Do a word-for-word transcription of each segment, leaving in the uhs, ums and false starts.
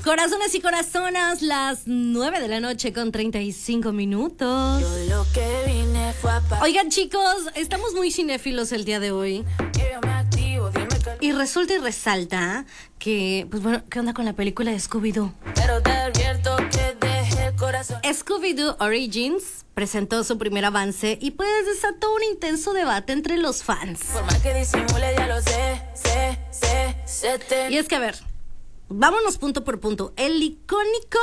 Corazones y corazonas, las nueve de la noche con treinta y cinco minutos. Yo lo que vine fue a pa- Oigan, chicos, estamos muy cinéfilos el día de hoy. que yo me activo, dime que- Y resulta y resalta que, pues bueno, ¿qué onda con la película de Scooby-Doo? Pero te advierto que deje el corazón. Scooby-Doo Origins presentó su primer avance y pues desató un intenso debate entre los fans. Por más que disimule, ya lo sé, sé, sé, sé te... Y es que, a ver, vámonos punto por punto. El icónico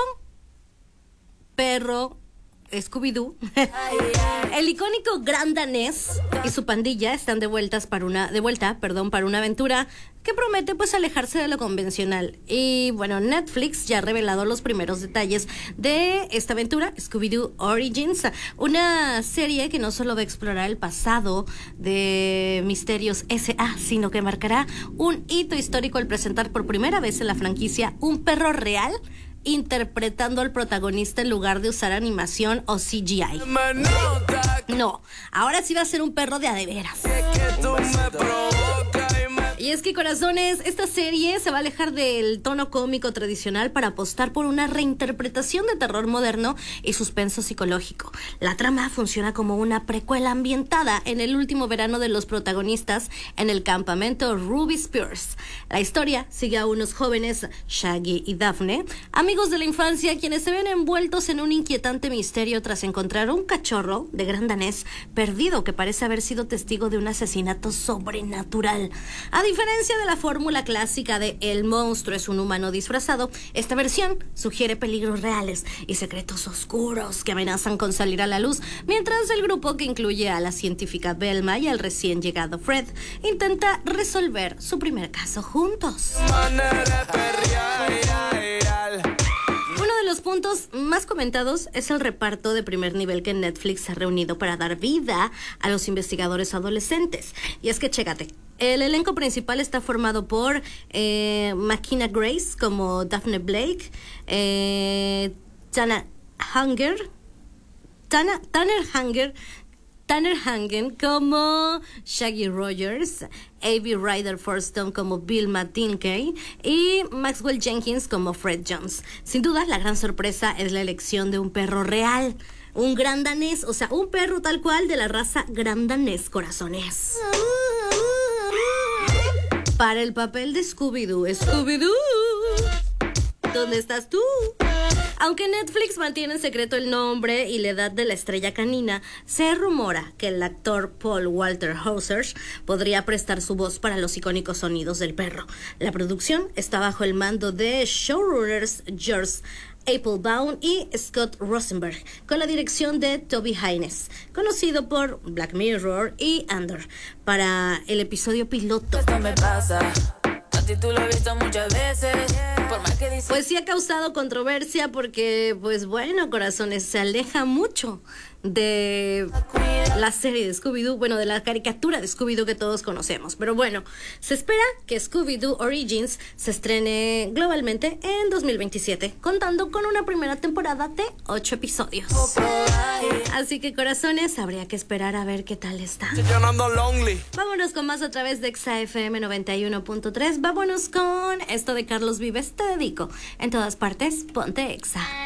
perro Scooby-Doo, Ay, ay. el icónico gran danés y su pandilla están de vueltas para una, de vuelta, perdón, para una aventura que promete pues alejarse de lo convencional. Y bueno, Netflix ya ha revelado los primeros detalles de esta aventura, Scooby-Doo Origins, una serie que no solo va a explorar el pasado de Misterios S A, sino que marcará un hito histórico al presentar por primera vez en la franquicia un perro real interpretando al protagonista en lugar de usar animación o C G I. No, ahora sí va a ser un perro de a de veras. Y es que, corazones, esta serie se va a alejar del tono cómico tradicional para apostar por una reinterpretación de terror moderno y suspenso psicológico. La trama funciona como una precuela ambientada en el último verano de los protagonistas en el campamento Ruby Spears. La historia sigue a unos jóvenes, Shaggy y Daphne, amigos de la infancia, quienes se ven envueltos en un inquietante misterio tras encontrar un cachorro de gran danés perdido que parece haber sido testigo de un asesinato sobrenatural. A diferencia de la fórmula clásica de el monstruo es un humano disfrazado, esta versión sugiere peligros reales y secretos oscuros que amenazan con salir a la luz, mientras el grupo, que incluye a la científica Velma y al recién llegado Fred, intenta resolver su primer caso juntos. Uno de los puntos más comentados es el reparto de primer nivel que Netflix ha reunido para dar vida a los investigadores adolescentes. Y es que, chécate, el elenco principal está formado por eh, Makina Grace como Daphne Blake, eh, Tana Hanger, Tana, Tanner Hanger, Tanner Hangen como Shaggy Rogers, Avi Ryder Forston como Bill Matinkey y Maxwell Jenkins como Fred Jones. Sin duda, la gran sorpresa es la elección de un perro real, un gran danés, o sea, un perro tal cual de la raza gran danés, corazones. Para el papel de Scooby-Doo, Scooby-Doo, ¿dónde estás tú? Aunque Netflix mantiene en secreto el nombre y la edad de la estrella canina, se rumora que el actor Paul Walter Hauser podría prestar su voz para los icónicos sonidos del perro. La producción está bajo el mando de showrunners George Applebaum y Scott Rosenberg, con la dirección de Toby Haynes, conocido por Black Mirror y Andor, para el episodio piloto. Esto me pasa, a ti tú lo has visto muchas veces. Por más que disimule. Pues sí ha causado controversia porque, pues bueno, corazones, se aleja mucho de la serie de Scooby-Doo, bueno, de la caricatura de Scooby-Doo que todos conocemos. Pero bueno, se espera que Scooby-Doo Origins se estrene globalmente en dos mil veintisiete, contando con una primera temporada de ocho episodios. Así que, corazones, habría que esperar a ver qué tal está. Vámonos con más a través de Exa F M noventa y uno punto tres. Vámonos con esto de Carlos Vives, Te Dedico. En todas partes, ponte Exa.